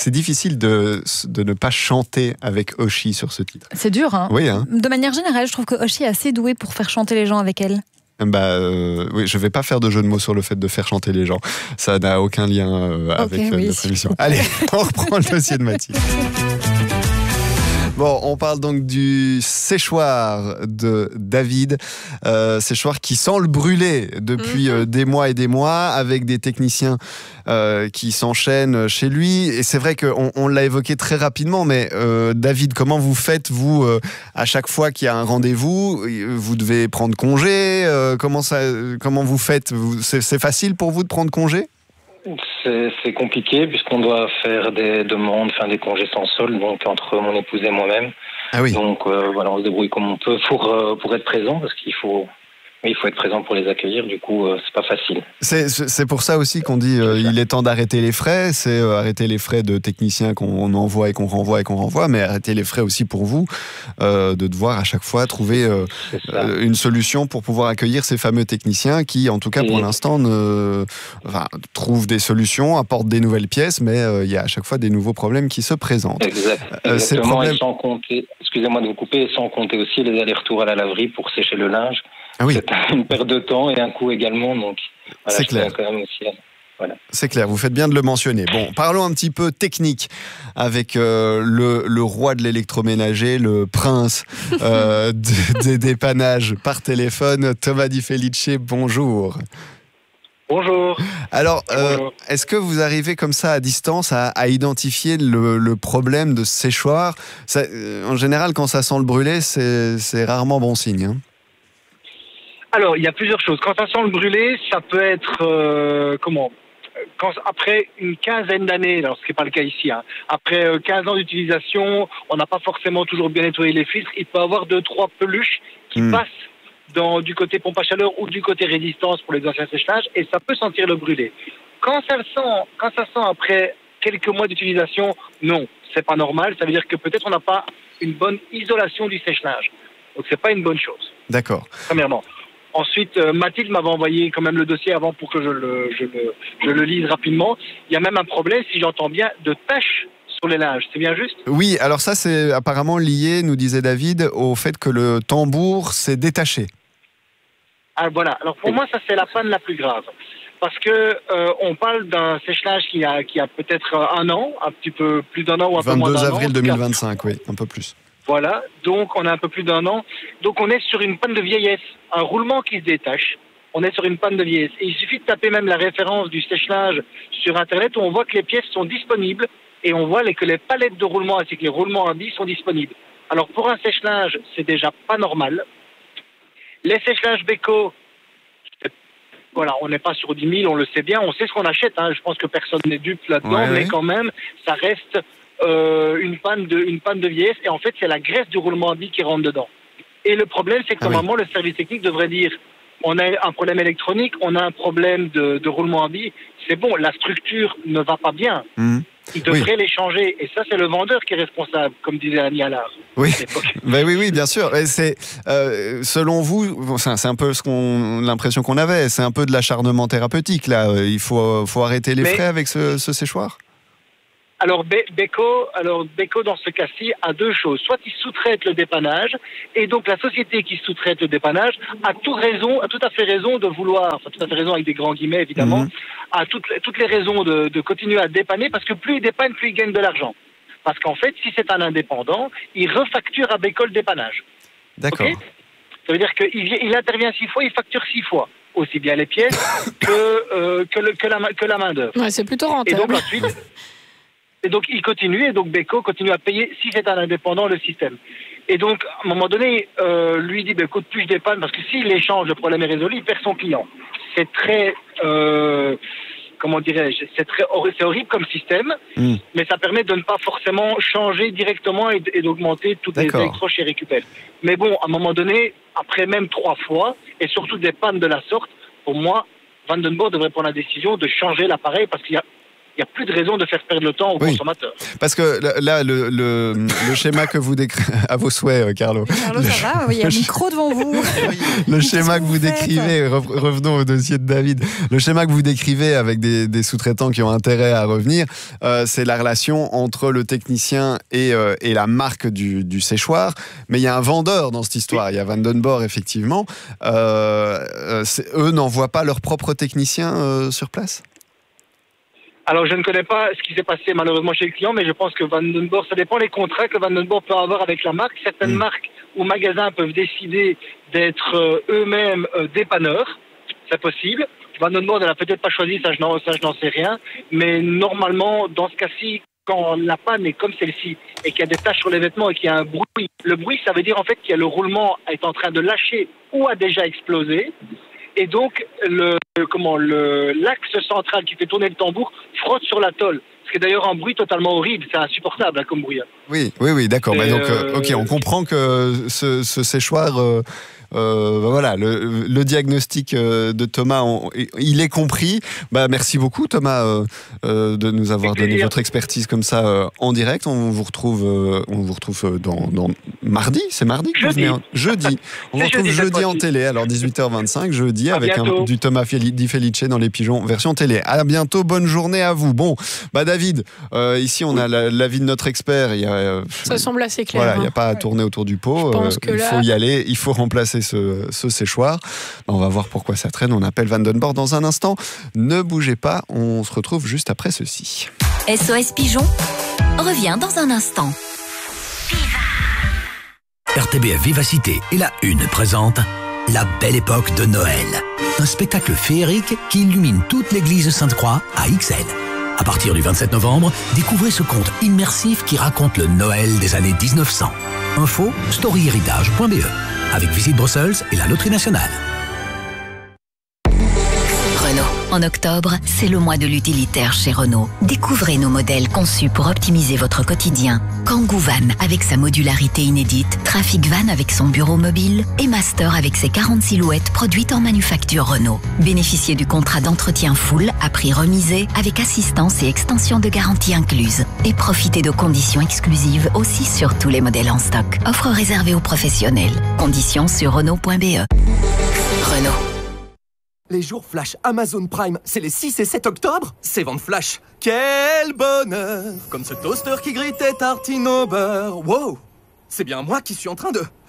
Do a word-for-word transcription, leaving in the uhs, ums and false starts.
c'est difficile de, de ne pas chanter avec Oshi sur ce titre. C'est dur, hein. Oui, hein. De manière générale, je trouve que Oshi est assez douée pour faire chanter les gens avec elle. Bah, euh, oui, je vais pas faire de jeu de mots sur le fait de faire chanter les gens. Ça n'a aucun lien euh, avec okay, euh, oui, notre émission. Allez, on reprend le dossier de Mathilde. Bon, on parle donc du séchoir de David, euh, séchoir qui sent le brûler depuis euh, des mois et des mois, avec des techniciens euh, qui s'enchaînent chez lui. Et c'est vrai qu'on on l'a évoqué très rapidement, mais euh, David, comment vous faites, vous, euh, à chaque fois qu'il y a un rendez-vous, vous devez prendre congé, euh, comment, ça, comment vous faites vous, c'est, c'est facile pour vous de prendre congé ? C'est, c'est compliqué puisqu'on doit faire des demandes, faire des congés sans solde, donc entre mon épouse et moi-même. Ah oui. Donc euh, voilà, on se débrouille comme on peut pour euh, pour être présent parce qu'il faut. Mais il faut être présent pour les accueillir, du coup, euh, c'est pas facile. C'est, c'est pour ça aussi qu'on dit euh, il est temps d'arrêter les frais. C'est euh, arrêter les frais de techniciens qu'on envoie et qu'on renvoie et qu'on renvoie, mais arrêter les frais aussi pour vous, euh, de devoir à chaque fois trouver euh, euh, une solution pour pouvoir accueillir ces fameux techniciens qui, en tout cas pour et... l'instant, ne, enfin, trouvent des solutions, apportent des nouvelles pièces, mais euh, il y a à chaque fois des nouveaux problèmes qui se présentent. Exact. Euh, Exactement, problèmes... et sans compter, excusez-moi de vous couper, sans compter aussi les allers-retours à la laverie pour sécher le linge. Ah oui. C'est une perte de temps et un coût également, donc voilà, c'est clair. Quand même aussi, voilà. C'est clair, vous faites bien de le mentionner. Bon, parlons un petit peu technique avec euh, le, le roi de l'électroménager, le prince euh, des dépannages par téléphone, Thomas Di Felice, bonjour. Bonjour. Alors, euh, Bonjour. Est-ce que vous arrivez comme ça à distance à, à identifier le, le problème de ce séchoir ? Ça, euh, en général, quand ça sent le brûler, c'est, c'est rarement bon signe, hein. Alors, il y a plusieurs choses. Quand ça sent le brûler, ça peut être, euh, comment quand, après une quinzaine d'années, alors ce qui n'est pas le cas ici, hein, après euh, quinze ans d'utilisation, on n'a pas forcément toujours bien nettoyé les filtres, il peut y avoir deux, trois peluches qui mmh. passent dans, du côté pompe à chaleur ou du côté résistance pour les anciens séchages, et ça peut sentir le brûler. Quand ça, sent, quand ça sent après quelques mois d'utilisation, non, c'est pas normal, ça veut dire que peut-être on n'a pas une bonne isolation du sèche-linge. Donc c'est pas une bonne chose. D'accord. Premièrement. Ensuite, euh, Mathilde m'avait envoyé quand même le dossier avant pour que je le, je, le, je le lise rapidement. Il y a même un problème, si j'entends bien, de taches sur les linges. C'est bien juste ? Oui, alors ça, c'est apparemment lié, nous disait David, au fait que le tambour s'est détaché. Ah, voilà. Alors pour moi, ça, c'est la panne la plus grave. Parce que euh, on parle d'un sèche-linge qui a, qui a peut-être un an, un petit peu plus d'un an ou un peu moins d'un an. vingt-deux avril deux mille vingt-cinq, oui, un peu plus. Voilà, donc on a un peu plus d'un an. Donc on est sur une panne de vieillesse, un roulement qui se détache. On est sur une panne de vieillesse. Et il suffit de taper même la référence du sèche-linge sur Internet où on voit que les pièces sont disponibles et on voit que les palettes de roulement ainsi que les roulements à billes sont disponibles. Alors pour un sèche-linge, c'est déjà pas normal. Les sèche-linges Beko, voilà, on n'est pas sur dix mille, on le sait bien, on sait ce qu'on achète. Hein. Je pense que personne n'est dupe là-dedans, ouais, mais ouais. Quand même, ça reste... Euh, une panne de une panne de vieillesse et en fait c'est la graisse du roulement à billes qui rentre dedans. Et le problème c'est que ah normalement oui. Le service technique devrait dire on a un problème électronique, on a un problème de, de roulement à billes, c'est bon, la structure ne va pas bien. Mmh. Il devrait oui. les changer et ça c'est le vendeur qui est responsable, comme disait Annie Allard. Oui, ben oui, oui, bien sûr. Et c'est euh, selon vous, c'est un peu ce qu'on l'impression qu'on avait, c'est un peu de l'acharnement thérapeutique là. Il faut faut arrêter les Mais... frais avec ce, ce séchoir. Alors, Be- Beko, alors Beko, dans ce cas-ci, a deux choses. Soit il sous-traite le dépannage, et donc la société qui sous-traite le dépannage a tout raison, a tout à fait raison de vouloir, enfin tout à fait raison avec des grands guillemets évidemment, mmh. a toutes, toutes les raisons de, de continuer à dépanner, parce que plus il dépanne, plus il gagne de l'argent. Parce qu'en fait, si c'est un indépendant, il refacture à Beko le dépannage. D'accord. Okay, ça veut dire qu'il il intervient six fois, il facture six fois. Aussi bien les pièces que, euh, que, le, que, la, que la main-d'œuvre. Ouais, c'est plutôt rentable. Et donc ensuite... Et donc, il continue, et donc Beko continue à payer, si c'est un indépendant, le système. Et donc, à un moment donné, euh, lui dit, bah, écoute, plus je dépanne, parce que s'il échange, le problème est résolu, il perd son client. C'est très, euh, comment dirais-je, c'est très c'est horrible comme système, mmh. mais ça permet de ne pas forcément changer directement et, et d'augmenter toutes D'accord. les électros chez Récupel. Mais bon, à un moment donné, après même trois fois, et surtout des pannes de la sorte, pour moi, Vandenborg devrait prendre la décision de changer l'appareil, parce qu'il y a il n'y a plus de raison de faire perdre le temps aux oui. consommateurs. Parce que là, le, le, le schéma que vous décrivez, à vos souhaits, Carlo. Oui, Carlo, ça va, il y a un micro devant vous. Le schéma que vous décrivez, revenons au dossier de David, le schéma que vous décrivez avec des, des sous-traitants qui ont intérêt à revenir, euh, c'est la relation entre le technicien et, euh, et la marque du, du séchoir. Mais il y a un vendeur dans cette histoire, il y a Vandenborg, effectivement. Euh, euh, eux n'envoient pas leurs propres techniciens euh, sur place ? Alors, je ne connais pas ce qui s'est passé malheureusement chez le client, mais je pense que Vandenborg, ça dépend des contrats que Vandenborg peut avoir avec la marque. Certaines mmh. marques ou magasins peuvent décider d'être euh, eux-mêmes euh, dépanneurs. C'est possible. Vandenborg ne l'a peut-être pas choisi, ça je, n'en, ça je n'en sais rien. Mais normalement, dans ce cas-ci, quand la panne est comme celle-ci et qu'il y a des taches sur les vêtements et qu'il y a un bruit, le bruit, ça veut dire en fait qu'il y a le roulement est en train de lâcher ou a déjà explosé. Et donc, le, comment, le, l'axe central qui fait tourner le tambour frotte sur la tôle. Ce qui est d'ailleurs un bruit totalement horrible. C'est insupportable hein, comme bruit. Oui, oui, oui, d'accord. Bah donc, euh, ok, on comprend que ce, ce séchoir... Euh... Euh, bah voilà, le, le diagnostic euh, de Thomas, on, il est compris. Bah, merci beaucoup Thomas euh, euh, de nous avoir donné votre expertise comme ça euh, en direct. On vous retrouve, euh, on vous retrouve dans, dans mardi, c'est mardi que jeudi. Vous venez en, jeudi. On vous retrouve jeudi, jeudi en télé, alors dix-huit heures vingt-cinq, jeudi, à avec un, du Thomas Di Felice dans les Pigeons version télé. À bientôt, bonne journée à vous. Bon, bah David, euh, ici on a la, l'avis de notre expert. Il y a, euh, ça semble assez clair. Voilà, il hein. n'y a pas à tourner autour du pot. Je pense euh, que il là... faut y aller, il faut remplacer Ce, ce séchoir. On va voir pourquoi ça traîne. On appelle Vandenborg dans un instant. Ne bougez pas, on se retrouve juste après ceci. S O S Pigeon revient dans un instant. R T B F Vivacité et la Une présente La Belle Époque de Noël. Un spectacle féerique qui illumine toute l'église Sainte-Croix à X L. À partir du vingt-sept novembre, découvrez ce conte immersif qui raconte le Noël des années dix-neuf cents. Info storyhéritage point b e avec Visite Bruxelles et la Loterie Nationale. Renault. En octobre, c'est le mois de l'utilitaire chez Renault. Découvrez nos modèles conçus pour optimiser votre quotidien. Kangoo Van avec sa modularité inédite, Trafic Van avec son bureau mobile et Master avec ses quarante silhouettes produites en manufacture Renault. Bénéficiez du contrat d'entretien full à prix remisé avec assistance et extension de garantie incluse. Et profitez de conditions exclusives aussi sur tous les modèles en stock. Offre réservée aux professionnels. Conditions sur Renault point b e. Renault. Les jours flash Amazon Prime, c'est les six et sept octobre. C'est vente flash. Quel bonheur! Comme ce toaster qui grille tes tartines au beurre. Wow! C'est bien moi qui suis en train de...